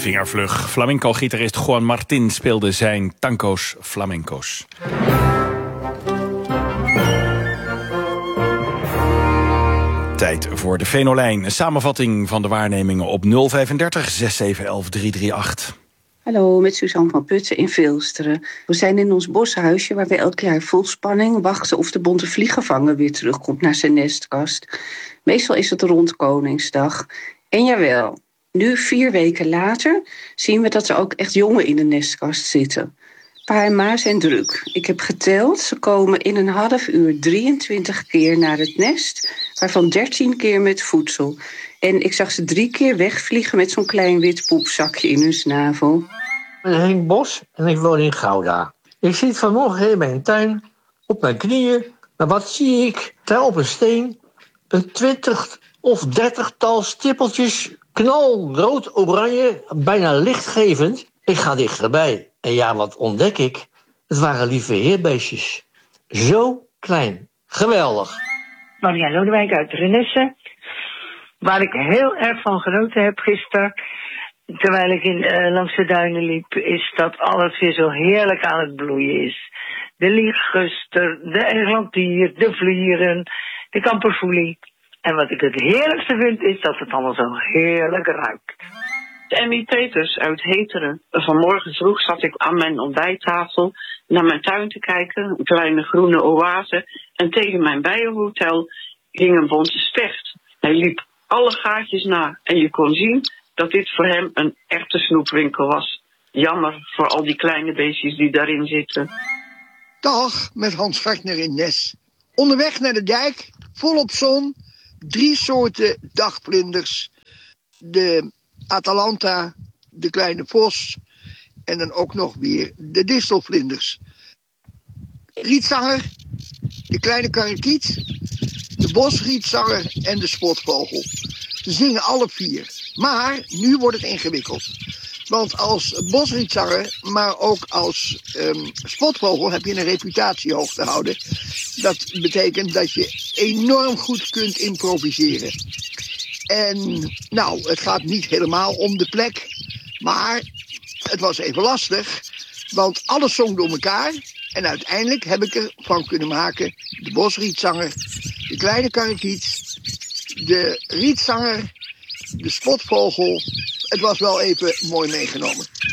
Vingervlug. Flamenco-gitarist Juan Martín speelde zijn tango's flamenco's. Tijd voor de Venolijn. Een samenvatting van de waarnemingen op 035 6711 338. Hallo, met Suzanne van Putten in Vilsteren. We zijn in ons boshuisje waar we elk jaar vol spanning wachten of de bonte vliegenvanger weer terugkomt naar zijn nestkast. Meestal is het rond Koningsdag. En jawel, nu 4 weken later zien we dat er ook echt jongen in de nestkast zitten. Pa en ma zijn druk. Ik heb geteld, ze komen in een half uur 23 keer naar het nest, waarvan 13 keer met voedsel. En ik zag ze 3 keer wegvliegen met zo'n klein wit poepzakje in hun snavel. Ik ben Henk Bos en ik woon in Gouda. Ik zit vanmorgen in mijn tuin, op mijn knieën. Maar wat zie ik? Daar op een steen een 20 of 30-tal stippeltjes, knalrood-oranje, bijna lichtgevend. Ik ga dichterbij. En ja, wat ontdek ik? Het waren lieve heerbeestjes. Zo klein. Geweldig. Maria Lodewijk uit Renesse. Waar ik heel erg van genoten heb gisteren, terwijl ik langs de duinen liep, is dat alles weer zo heerlijk aan het bloeien is. De lieguster, de eglantier, de vlieren, de kamperfoelie. En wat ik het heerlijkste vind, is dat het allemaal zo heerlijk ruikt. Emmy Peters uit Heteren. Vanmorgen vroeg zat ik aan mijn ontbijttafel naar mijn tuin te kijken, een kleine groene oase. En tegen mijn bijenhotel hing een bonte specht. Hij liep alle gaatjes na en je kon zien dat dit voor hem een echte snoepwinkel was. Jammer voor al die kleine beestjes die daarin zitten. Dag, met Hans Gartner in Nes. Onderweg naar de dijk, volop zon, 3 soorten dagvlinders. De Atalanta, de kleine vos en dan ook nog weer de distelvlinders. Rietzanger, de kleine karakiet, de bosrietzanger en de spotvogel. Ze zingen alle 4. Maar nu wordt het ingewikkeld. Want als bosrietzanger, maar ook als spotvogel heb je een reputatie hoog te houden. Dat betekent dat je enorm goed kunt improviseren. En nou, het gaat niet helemaal om de plek, maar het was even lastig, want alles zong door elkaar. En uiteindelijk heb ik ervan kunnen maken de bosrietzanger, de kleine karakiet, de rietzanger, de spotvogel. Het was wel even mooi meegenomen.